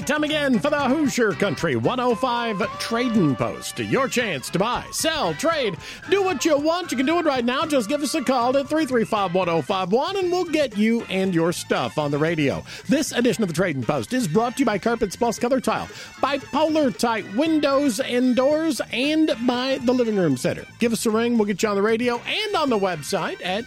time again for the Hoosier Country 105 Trading Post. Your chance to buy, sell, trade, do what you want. You can do it right now. Just give us a call at 335-1051 and we'll get you and your stuff on the radio. This edition of the Trading Post is brought to you by Carpets Plus Color Tile, by Polar Tite Windows and Doors, and by the Living Room Center. Give us a ring. We'll get you on the radio and on the website at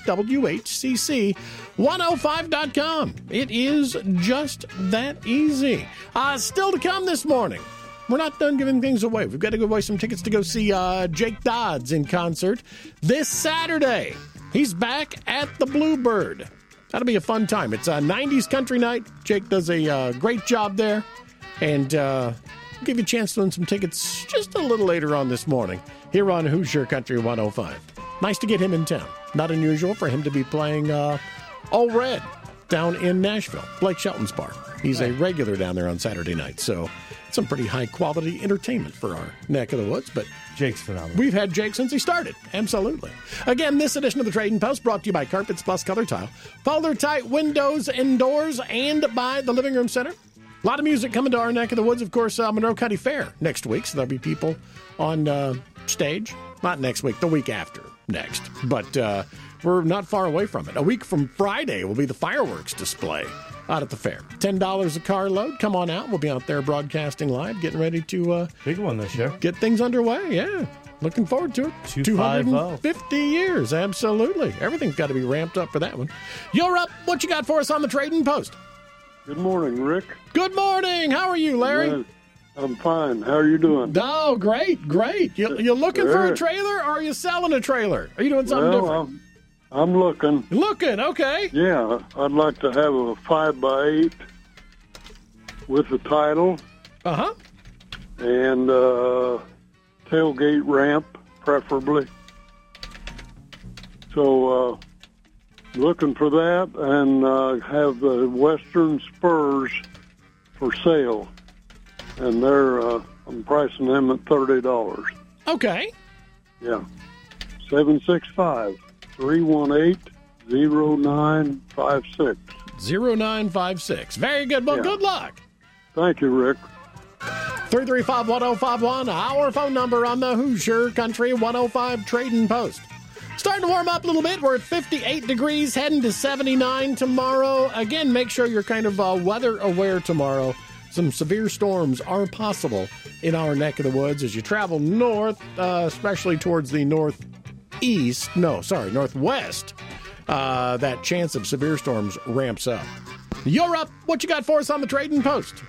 WHCC105.com. It is just that easy. Still to come this morning. We're not done giving things away. We've got to give away some tickets to go see Jake Dodds in concert this Saturday. He's back at the Bluebird. That'll be a fun time. It's a 90s country night. Jake does a great job there. And we'll give you a chance to win some tickets just a little later on this morning here on Hoosier Country 105. Nice to get him in town. Not unusual for him to be playing All Red down in Nashville, Blake Shelton's bar. He's a regular down there on Saturday night, so some pretty high-quality entertainment for our neck of the woods, but Jake's phenomenal. We've had Jake since he started. Absolutely. Again, this edition of the Trading Post brought to you by Carpets Plus Color Tile, Polar Tite Windows and Doors, and by the Living Room Center. A lot of music coming to our neck of the woods. Of course, Monroe County Fair next week, so there'll be people on stage. Not next week, the week after next. But we're not far away from it. A week from Friday will be the fireworks display out at the fair. $10 a carload. Come on out. We'll be out there broadcasting live, getting ready to big one this year. Get things underway. Yeah. Looking forward to it. 250 years. Absolutely. Everything's got to be ramped up for that one. You're up. What you got for us on the Trading Post? Good morning, Rick. Good morning. How are you, Larry? I'm fine. How are you doing? Oh, great. You looking for a trailer, or are you selling a trailer? Are you doing something different? I'm looking. Looking, okay. Yeah, I'd like to have a 5x8 with a title. Uh-huh. And tailgate ramp, preferably. So, looking for that, and have the Western Spurs for sale. And they're, I'm pricing them at $30. Okay. Yeah. 765-318-0956. 0956. Very good. Well, Good luck. Thank you, Rick. 335-1051, our phone number on the Hoosier Country 105 Trading Post. Starting to warm up a little bit. We're at 58 degrees, heading to 79 tomorrow. Again, make sure you're kind of weather aware tomorrow. Some severe storms are possible in our neck of the woods as you travel north, especially towards the northwest. That chance of severe storms ramps up. You're up. What you got for us on the Trading Post?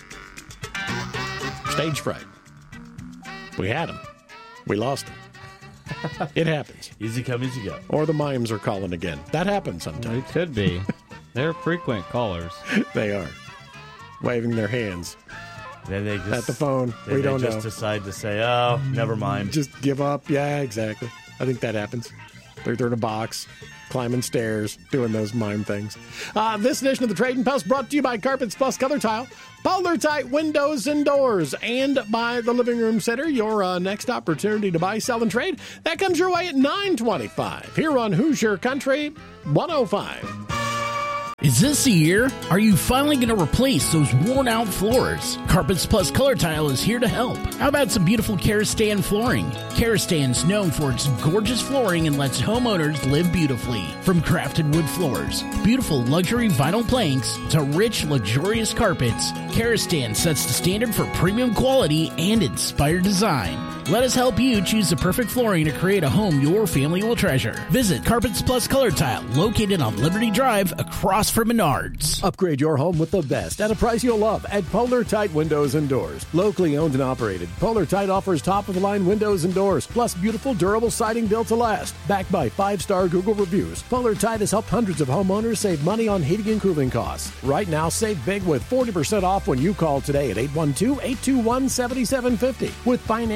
Stage fright. We had him. We lost him. It happens. Easy come, easy go. Or the mimes are calling again. That happens sometimes. It could be. They're frequent callers. They are. Waving their hands. Then they just, at the phone. We don't know. They just decide to say, oh, never mind. Just give up. Yeah, exactly. I think that happens. They're in a box, climbing stairs, doing those mime things. This edition of the Trading Post brought to you by Carpets Plus Color Tile, Polar Tite Windows and Doors, and by the Living Room Center. Your next opportunity to buy, sell, and trade, that comes your way at 9:25 here on Hoosier Country 105. Is this the year? Are you finally going to replace those worn-out floors? Carpets Plus Color Tile is here to help. How about some beautiful Karastan flooring? Karastan's known for its gorgeous flooring and lets homeowners live beautifully. From crafted wood floors, beautiful luxury vinyl planks, to rich, luxurious carpets, Karastan sets the standard for premium quality and inspired design. Let us help you choose the perfect flooring to create a home your family will treasure. Visit Carpets Plus Color Tile, located on Liberty Drive across from Menards. Upgrade your home with the best at a price you'll love at Polar Tite Windows and Doors. Locally owned and operated, Polar Tite offers top-of-the-line windows and doors, plus beautiful, durable siding built to last. Backed by 5-star Google reviews, Polar Tite has helped hundreds of homeowners save money on heating and cooling costs. Right now, save big with 40% off when you call today at 812-821-7750. With financing available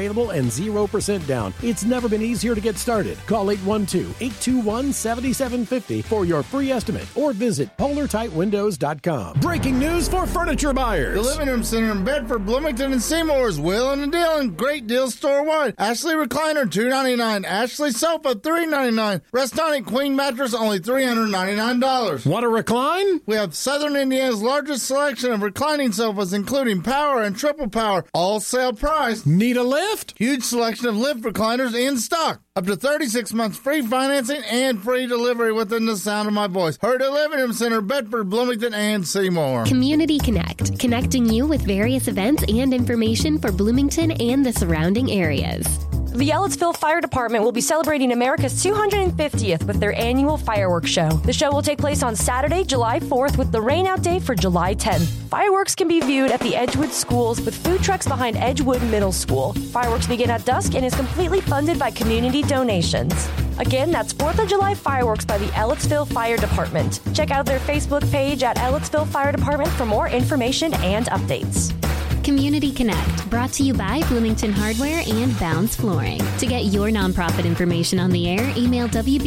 available and 0% down. It's never been easier to get started. Call 812-821-7750 for your free estimate or visit PolarTightWindows.com. Breaking news for furniture buyers. The Living Room Center in Bedford, Bloomington, and Seymour is wheeling and dealing. Great deals store-wide. Ashley Recliner, $299. Ashley Sofa, $399. Restonic Queen Mattress, only $399. Want to recline? We have Southern Indiana's largest selection of reclining sofas, including power and triple power, all sale price. Need a lift? Huge selection of lift recliners in stock. Up to 36 months free financing and free delivery within the sound of my voice. Heard at Living Room Center, Bedford, Bloomington, and Seymour. Community Connect, connecting you with various events and information for Bloomington and the surrounding areas. The Ellettsville Fire Department will be celebrating America's 250th with their annual fireworks show. The show will take place on Saturday, July 4th, with the rainout day for July 10th. Fireworks can be viewed at the Edgewood schools with food trucks behind Edgewood Middle School. Fireworks begin at dusk and is completely funded by community donations. Again, that's 4th of July fireworks by the Ellettsville Fire Department. Check out their Facebook page at Ellettsville Fire Department for more information and updates. Community Connect, brought to you by Bloomington Hardware and Bounds Flooring. To get your nonprofit information on the air, email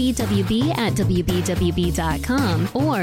wbwb@wbwb.com or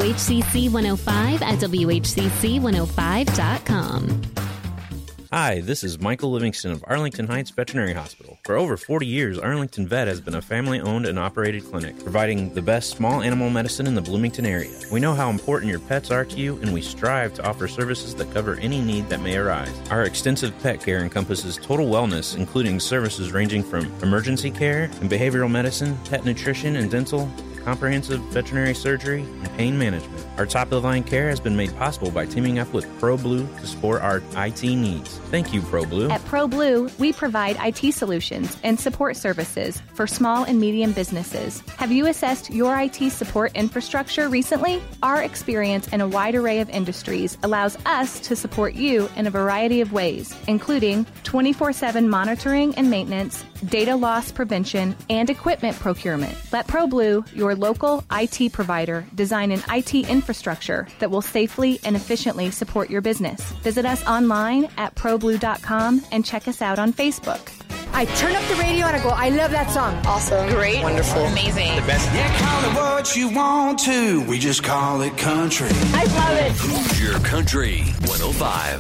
WHCC105@WHCC105.com. Hi, this is Michael Livingston of Arlington Heights Veterinary Hospital. For over 40 years, Arlington Vet has been a family-owned and operated clinic, providing the best small animal medicine in the Bloomington area. We know how important your pets are to you, and we strive to offer services that cover any need that may arise. Our extensive pet care encompasses total wellness, including services ranging from emergency care and behavioral medicine, pet nutrition and dental, comprehensive veterinary surgery, and pain management. Our top-of-the-line care has been made possible by teaming up with ProBlue to support our IT needs. Thank you, ProBlue. At ProBlue, we provide IT solutions and support services for small and medium businesses. Have you assessed your IT support infrastructure recently? Our experience in a wide array of industries allows us to support you in a variety of ways, including 24/7 monitoring and maintenance, data loss prevention, and equipment procurement. Let ProBlue, your local IT provider, design an IT infrastructure that will safely and efficiently support your business. Visit us online at ProBlue.com and check us out on Facebook. I turn up the radio and I go, I love that song. Awesome. Great. Wonderful. Amazing. The best. Yeah, call it what you want to. We just call it country. I love it. Hoosier Country 105.